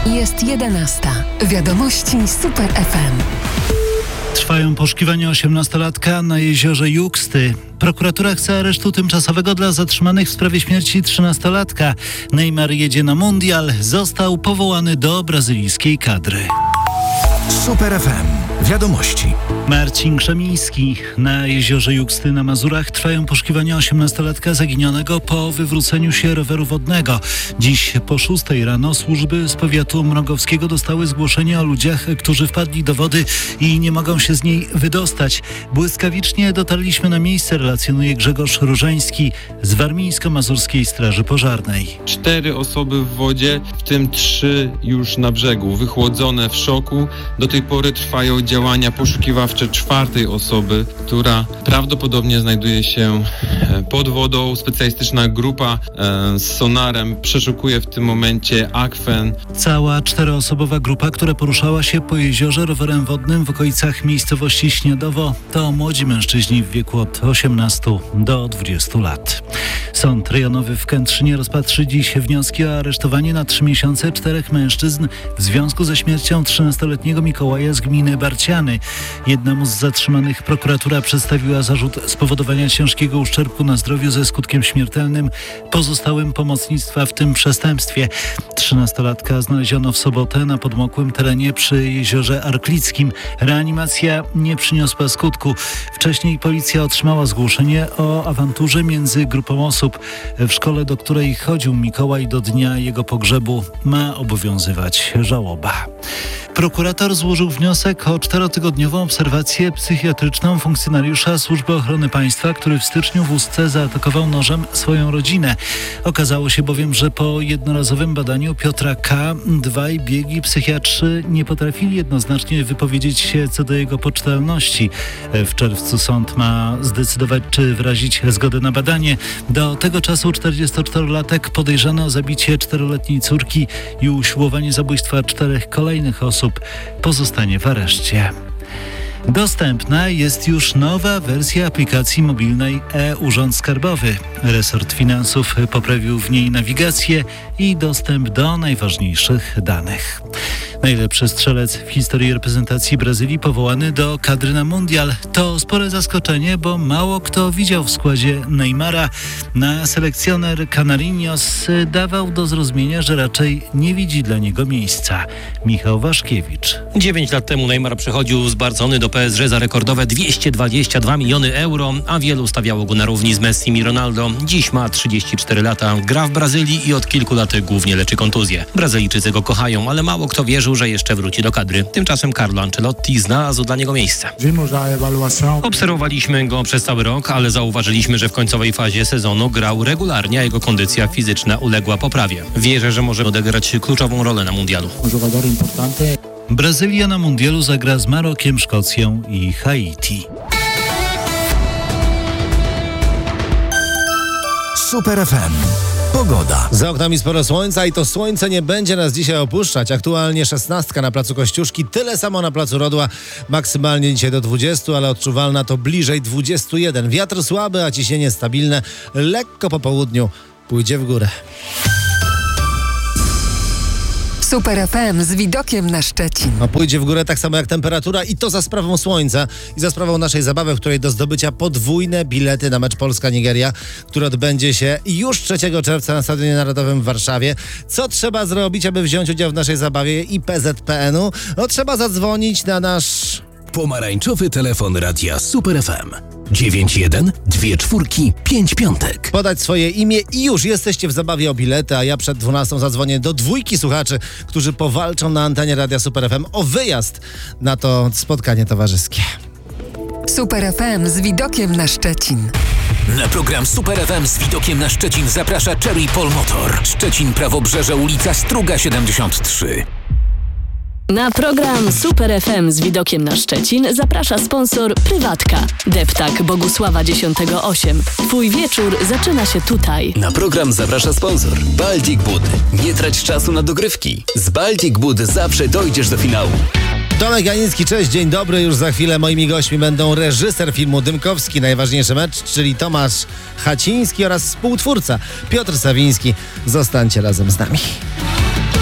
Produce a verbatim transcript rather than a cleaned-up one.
Jest jedenasta. Wiadomości Super F M. Trwają poszukiwania osiemnastolatka na jeziorze Juksty. Prokuratura chce aresztu tymczasowego dla zatrzymanych w sprawie śmierci trzynastolatka. Neymar jedzie na mundial. Został powołany do brazylijskiej kadry. Super F M. Wiadomości. Marcin Krzemiński. Na jeziorze Juksty na Mazurach trwają poszukiwania osiemnastolatka zaginionego po wywróceniu się roweru wodnego. Dziś po szóstej rano służby z powiatu mrągowskiego dostały zgłoszenie o ludziach, którzy wpadli do wody i nie mogą się z niej wydostać. Błyskawicznie dotarliśmy na miejsce, relacjonuje Grzegorz Różański z Warmińsko-Mazurskiej Straży Pożarnej. Cztery osoby w wodzie, w tym trzy już na brzegu, wychłodzone w szoku. Do tej pory trwają działania poszukiwawcze czwartej osoby, która prawdopodobnie znajduje się pod wodą. Specjalistyczna grupa e, z sonarem przeszukuje w tym momencie akwen. Cała czteroosobowa grupa, która poruszała się po jeziorze rowerem wodnym w okolicach miejscowości Śniadowo, to młodzi mężczyźni w wieku od osiemnastu do dwudziestu lat. Sąd rejonowy w Kętrzynie rozpatrzy dziś wnioski o aresztowanie na trzy miesiące czterech mężczyzn w związku ze śmiercią trzynastoletniego Mikołaja z gminy Barciany. Jednemu z zatrzymanych prokuratura przedstawiła zarzut spowodowania ciężkiego uszczerbku na zdrowiu ze skutkiem śmiertelnym, pozostałym pomocnictwa w tym przestępstwie. Trzynastolatka znaleziono w sobotę na podmokłym terenie przy jeziorze Arklickim. Reanimacja nie przyniosła skutku. Wcześniej policja otrzymała zgłoszenie o awanturze między grupą osób. W szkole, do której chodził Mikołaj, do dnia jego pogrzebu ma obowiązywać żałoba. Prokurator złożył wniosek o czterotygodniową obserwację psychiatryczną funkcjonariusza Służby Ochrony Państwa, który w styczniu w Ustce zaatakował nożem swoją rodzinę. Okazało się bowiem, że po jednorazowym badaniu Piotra K. dwaj biegli psychiatrzy nie potrafili jednoznacznie wypowiedzieć się co do jego poczytalności. W czerwcu sąd ma zdecydować, czy wyrazić zgodę na badanie. Do tego czasu czterdziestoczterolatek podejrzany o zabicie czteroletniej córki i usiłowanie zabójstwa czterech kolejnych osób pozostanie w areszcie. Dostępna jest już nowa wersja aplikacji mobilnej e-Urząd Skarbowy. Resort Finansów poprawił w niej nawigację i dostęp do najważniejszych danych. Najlepszy strzelec w historii reprezentacji Brazylii powołany do kadry na mundial. To spore zaskoczenie, bo mało kto widział w składzie Neymara. Na selekcjoner Canarinhos dawał do zrozumienia, że raczej nie widzi dla niego miejsca. Michał Waszkiewicz. Dziewięć lat temu Neymar przychodził z Barcony do P S G za rekordowe dwieście dwadzieścia dwa miliony euro, a wielu stawiało go na równi z Messim i Ronaldo. Dziś ma trzydzieści cztery lata, gra w Brazylii i od kilku lat głównie leczy kontuzję. Brazylijczycy go kochają, ale mało kto wierzył, że jeszcze wróci do kadry. Tymczasem Carlo Ancelotti znalazł dla niego miejsce. Obserwowaliśmy go przez cały rok, ale zauważyliśmy, że w końcowej fazie sezonu grał regularnie, a jego kondycja fizyczna uległa poprawie. Wierzę, że może odegrać kluczową rolę na mundialu. Brazylia na mundialu zagra z Marokiem, Szkocją i Haiti. Super F M. Pogoda. Za oknami sporo słońca i to słońce nie będzie nas dzisiaj opuszczać. Aktualnie szesnastka na placu Kościuszki, tyle samo na placu Rodła. Maksymalnie dzisiaj do dwudziestu, ale odczuwalna to bliżej dwudziestu jeden. Wiatr słaby, a ciśnienie stabilne. Lekko po południu pójdzie w górę. Super F M z widokiem na Szczecin. A pójdzie w górę tak samo jak temperatura i to za sprawą słońca i za sprawą naszej zabawy, w której do zdobycia podwójne bilety na mecz Polska-Nigeria, który odbędzie się już trzeciego czerwca na Stadionie Narodowym w Warszawie. Co trzeba zrobić, aby wziąć udział w naszej zabawie i P Z P N u? No trzeba zadzwonić na nasz... Pomarańczowy telefon radia Super F M. dziewięć jeden dwie czwórki pięć piątek. Podać swoje imię i już jesteście w zabawie o bilety, a ja przed dwunastą zadzwonię do dwójki słuchaczy, którzy powalczą na antenie radia Super F M o wyjazd na to spotkanie towarzyskie. Super F M z widokiem na Szczecin. Na program Super F M z widokiem na Szczecin zaprasza Cherry Pol Motor. Szczecin, Prawobrzeże, ulica Struga siedemdziesiąt trzy. Na program Super F M z widokiem na Szczecin zaprasza sponsor Prywatka. Deptak Bogusława dziesiątego osiem. Twój wieczór zaczyna się tutaj. Na program zaprasza sponsor Baltic Bud. Nie trać czasu na dogrywki. Z Baltic Bud zawsze dojdziesz do finału. Tomek Janiński, cześć, dzień dobry. Już za chwilę moimi gośćmi będą reżyser filmu Dymkowski, Najważniejszy mecz, czyli Tomasz Haciński oraz współtwórca Piotr Sawiński. Zostańcie razem z nami.